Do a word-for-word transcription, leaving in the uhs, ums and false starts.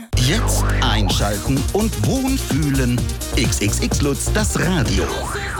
Jetzt einschalten und wohnen fühlen. X X X Lutz, das Radio.